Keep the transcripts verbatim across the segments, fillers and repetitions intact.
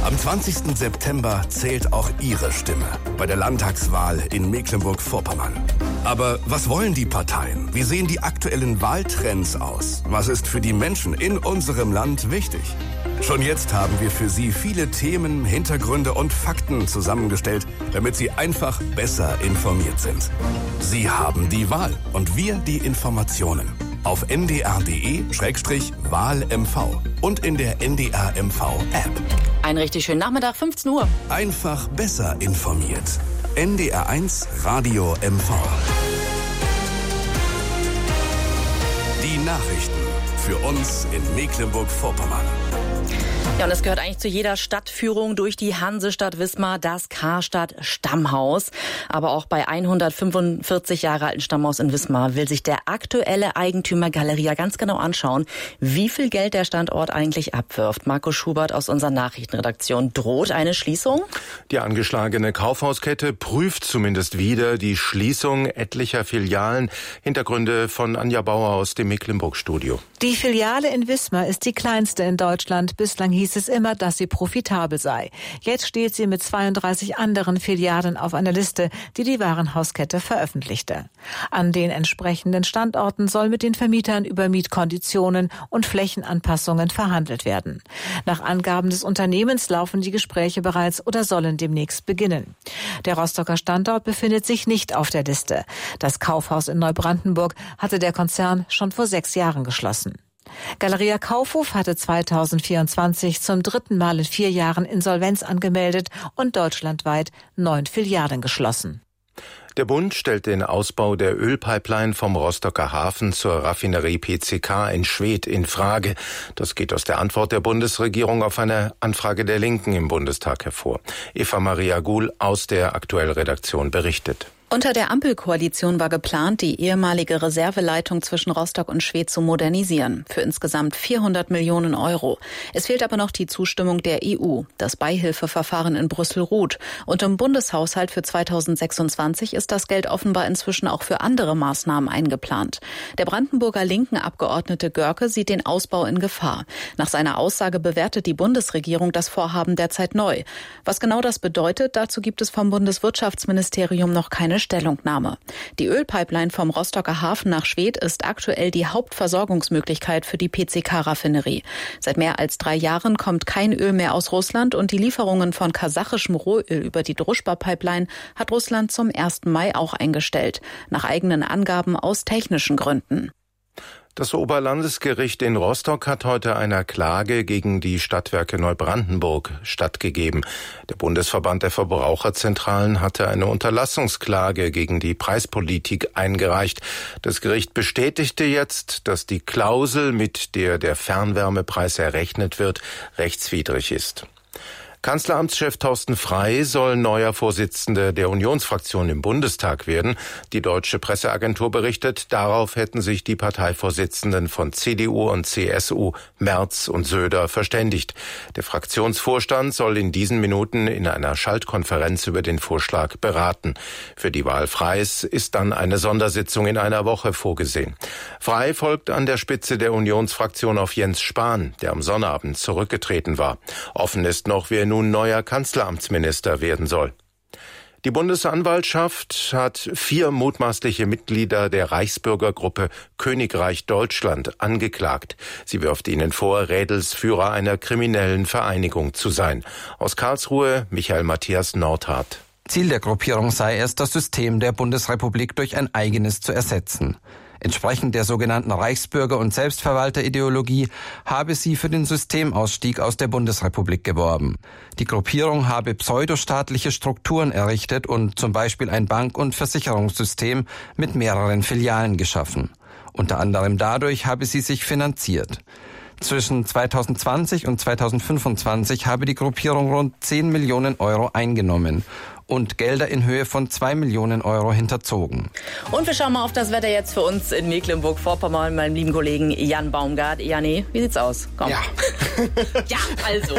Am zwanzigsten September zählt auch Ihre Stimme bei der Landtagswahl in Mecklenburg-Vorpommern. Aber was wollen die Parteien? Wie sehen die aktuellen Wahltrends aus? Was ist für die Menschen in unserem Land wichtig? Schon jetzt haben wir für Sie viele Themen, Hintergründe und Fakten zusammengestellt, damit Sie einfach besser informiert sind. Sie haben die Wahl und wir die Informationen. Auf n d r punkt d e slash wahl m v und in der N D R M V-App. Einen richtig schönen Nachmittag, fünfzehn Uhr. Einfach besser informiert. N D R eins Radio M V. Die Nachrichten für uns in Mecklenburg-Vorpommern. Ja, und es gehört eigentlich zu jeder Stadtführung durch die Hansestadt Wismar das Karstadt Stammhaus. Aber auch bei hundertfünfundvierzig Jahre alten Stammhaus in Wismar will sich der aktuelle Eigentümer Galeria ganz genau anschauen, wie viel Geld der Standort eigentlich abwirft. Marco Schubert aus unserer Nachrichtenredaktion. Droht eine Schließung? Die angeschlagene Kaufhauskette prüft zumindest wieder die Schließung etlicher Filialen. Hintergründe von Anja Bauer aus dem Mecklenburg-Studio. Die Filiale in Wismar ist die kleinste in Deutschland. Bislang hieß es immer, dass sie profitabel sei. Jetzt steht sie mit zweiunddreißig anderen Filialen auf einer Liste, die die Warenhauskette veröffentlichte. An den entsprechenden Standorten soll mit den Vermietern über Mietkonditionen und Flächenanpassungen verhandelt werden. Nach Angaben des Unternehmens laufen die Gespräche bereits oder sollen demnächst beginnen. Der Rostocker Standort befindet sich nicht auf der Liste. Das Kaufhaus in Neubrandenburg hatte der Konzern schon vor sechs Jahren geschlossen. Galeria Kaufhof hatte zweitausendvierundzwanzig zum dritten Mal in vier Jahren Insolvenz angemeldet und deutschlandweit neun Filialen geschlossen. Der Bund stellt den Ausbau der Ölpipeline vom Rostocker Hafen zur Raffinerie P C K in Schwedt in Frage. Das geht aus der Antwort der Bundesregierung auf eine Anfrage der Linken im Bundestag hervor. Eva Maria Guhl aus der Aktuell-Redaktion berichtet. Unter der Ampelkoalition war geplant, die ehemalige Reserveleitung zwischen Rostock und Schwedt zu modernisieren. Für insgesamt vierhundert Millionen Euro. Es fehlt aber noch die Zustimmung der E U. Das Beihilfeverfahren in Brüssel ruht. Und im Bundeshaushalt für zweitausendsechsundzwanzig ist das Geld offenbar inzwischen auch für andere Maßnahmen eingeplant. Der Brandenburger linken Abgeordnete Görke sieht den Ausbau in Gefahr. Nach seiner Aussage bewertet die Bundesregierung das Vorhaben derzeit neu. Was genau das bedeutet, dazu gibt es vom Bundeswirtschaftsministerium noch keine Stellungnahme. Die Ölpipeline vom Rostocker Hafen nach Schwedt ist aktuell die Hauptversorgungsmöglichkeit für die P C K-Raffinerie. Seit mehr als drei Jahren kommt kein Öl mehr aus Russland und die Lieferungen von kasachischem Rohöl über die Druschba-Pipeline hat Russland zum ersten Mai auch eingestellt. Nach eigenen Angaben aus technischen Gründen. Das Oberlandesgericht in Rostock hat heute einer Klage gegen die Stadtwerke Neubrandenburg stattgegeben. Der Bundesverband der Verbraucherzentralen hatte eine Unterlassungsklage gegen die Preispolitik eingereicht. Das Gericht bestätigte jetzt, dass die Klausel, mit der der Fernwärmepreis errechnet wird, rechtswidrig ist. Kanzleramtschef Thorsten Frey soll neuer Vorsitzender der Unionsfraktion im Bundestag werden. Die deutsche Presseagentur berichtet, darauf hätten sich die Parteivorsitzenden von C D U und C S U, Merz und Söder, verständigt. Der Fraktionsvorstand soll in diesen Minuten in einer Schaltkonferenz über den Vorschlag beraten. Für die Wahl Freys ist dann eine Sondersitzung in einer Woche vorgesehen. Frey folgt an der Spitze der Unionsfraktion auf Jens Spahn, der am Sonnabend zurückgetreten war. Offen ist noch, wer nun neuer Kanzleramtsminister werden soll. Die Bundesanwaltschaft hat vier mutmaßliche Mitglieder der Reichsbürgergruppe Königreich Deutschland angeklagt. Sie wirft ihnen vor, Rädelsführer einer kriminellen Vereinigung zu sein. Aus Karlsruhe Michael Matthias Nordhardt. Ziel der Gruppierung sei es, das System der Bundesrepublik durch ein eigenes zu ersetzen. Entsprechend der sogenannten Reichsbürger- und Selbstverwalterideologie habe sie für den Systemausstieg aus der Bundesrepublik geworben. Die Gruppierung habe pseudostaatliche Strukturen errichtet und zum Beispiel ein Bank- und Versicherungssystem mit mehreren Filialen geschaffen. Unter anderem dadurch habe sie sich finanziert. Zwischen zweitausendzwanzig und zweitausendfünfundzwanzig habe die Gruppierung rund zehn Millionen Euro eingenommen. und Gelder in Höhe von zwei Millionen Euro hinterzogen. Und wir schauen mal auf das Wetter jetzt für uns in Mecklenburg-Vorpommern, meinem lieben Kollegen Jan Baumgart. Janne, wie sieht's aus? Komm. Ja. Ja, also.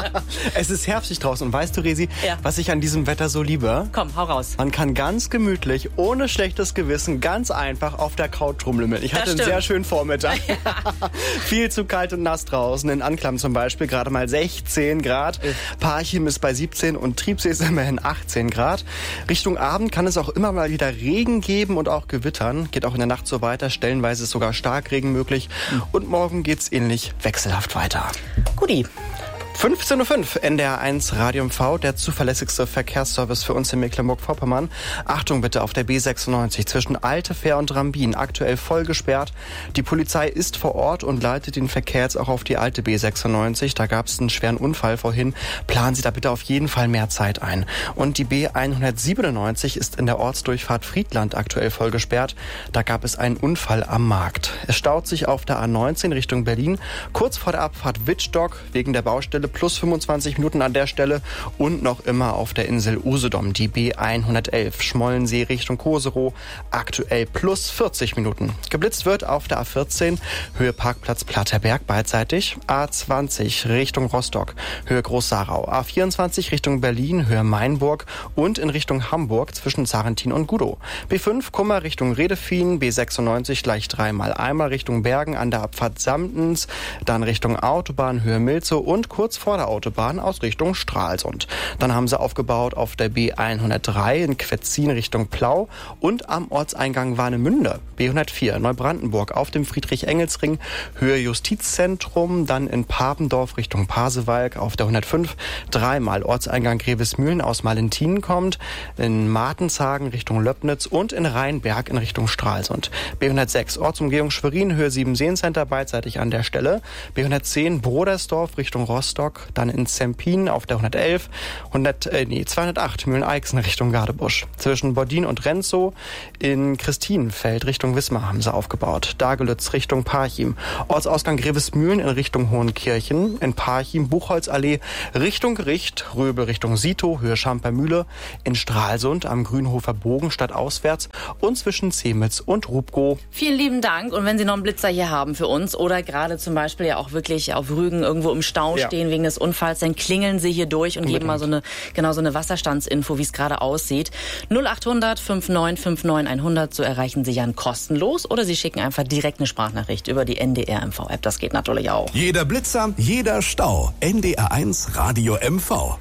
Es ist herbstlich draußen und weißt du, Resi, ja. was ich an diesem Wetter so liebe? Komm, hau raus. Man kann ganz gemütlich, ohne schlechtes Gewissen, ganz einfach auf der Couch rumlümmeln. Ich hatte einen sehr schönen Vormittag. Ja. Viel zu kalt und nass draußen. In Anklam zum Beispiel gerade mal sechzehn Grad. Parchim ist bei siebzehn und Triebsee ist immerhin achtzehn Grad. Richtung Abend kann es auch immer mal wieder Regen geben und auch Gewittern. Geht auch in der Nacht so weiter. Stellenweise ist sogar Starkregen möglich. Und morgen geht's ähnlich wechselhaft weiter. Guti. fünfzehn Uhr fünf, N D R eins Radio M V, der zuverlässigste Verkehrsservice für uns in Mecklenburg-Vorpommern. Achtung bitte auf der B sechsundneunzig zwischen Altefähr und Rambin, aktuell voll gesperrt. Die Polizei ist vor Ort und leitet den Verkehr jetzt auch auf die alte B sechsundneunzig. Da gab es einen schweren Unfall vorhin. Planen Sie da bitte auf jeden Fall mehr Zeit ein. Und die B hundertsiebenundneunzig ist in der Ortsdurchfahrt Friedland aktuell voll gesperrt. Da gab es einen Unfall am Markt. Es staut sich auf der A neunzehn Richtung Berlin, kurz vor der Abfahrt Wittstock wegen der Baustelle plus fünfundzwanzig Minuten an der Stelle und noch immer auf der Insel Usedom, die B hundertelf, Schmollensee Richtung Koserow, aktuell plus vierzig Minuten. Geblitzt wird auf der A vierzehn, Höhe Parkplatz Platterberg beidseitig, A zwanzig Richtung Rostock, Höhe Groß-Sarau, A vierundzwanzig Richtung Berlin, Höhe Mainburg und in Richtung Hamburg zwischen Sarrentin und Gudow. B fünf Kummer Richtung Redefien, B sechsundneunzig gleich dreimal, einmal Richtung Bergen an der Abfahrt Samtens, dann Richtung Autobahn Höhe Milzow und kurz vor der Autobahn aus Richtung Stralsund. Dann haben sie aufgebaut auf der B hundertdrei in Quetzin Richtung Plau und am Ortseingang Warnemünde. B hundertvier Neubrandenburg auf dem Friedrich-Engels-Ring, Höhe Justizzentrum, dann in Papendorf Richtung Pasewalk auf der hundertfünf, dreimal Ortseingang Grevesmühlen aus Malentin kommt, in Martenshagen Richtung Löbnitz und in Rheinberg in Richtung Stralsund. B hundertsechs Ortsumgehung Schwerin, Höhe Siebenseen-Center beidseitig an der Stelle. B hundertzehn Brodersdorf Richtung Rostock, dann in Zempin auf der hundertelf, hundert, äh, nee, zweihundertacht Mühlen-Eichsen Richtung Gadebusch. Zwischen Bodin und Renzow in Christinenfeld Richtung Wismar haben sie aufgebaut. Dagelütz Richtung Parchim. Ortsausgang Grevesmühlen in Richtung Hohenkirchen. In Parchim Buchholzallee Richtung Gericht. Röbel Richtung Sito, Höhe Schampermühle. In Stralsund am Grünhofer Bogen stadtauswärts und zwischen Zemitz und Rubkow. Vielen lieben Dank. Und wenn Sie noch einen Blitzer hier haben für uns oder gerade zum Beispiel ja auch wirklich auf Rügen irgendwo im Stau ja. stehen wegen des Unfalls, dann klingeln Sie hier durch und Unbedingt. geben mal so eine, genau so eine Wasserstandsinfo, wie es gerade aussieht. null achthundert neunundfünfzig neunundfünfzig hundert, so erreichen Sie Jan kostenlos oder Sie schicken einfach direkt eine Sprachnachricht über die N D R M V-App. Das geht natürlich auch. Jeder Blitzer, jeder Stau. N D R eins Radio M V.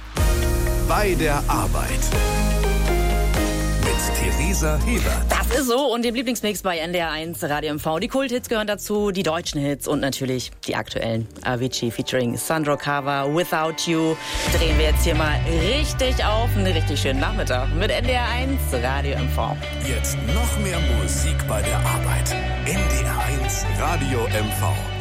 Bei der Arbeit. Theresa Hebert. Das ist so und dem Lieblingsmix bei N D R eins Radio M V. Die Kulthits gehören dazu, die deutschen Hits und natürlich die aktuellen. Avicii featuring Sandro Cava, Without You. Drehen wir jetzt hier mal richtig auf. Einen richtig schönen Nachmittag mit N D R eins Radio M V. Jetzt noch mehr Musik bei der Arbeit. N D R eins Radio M V.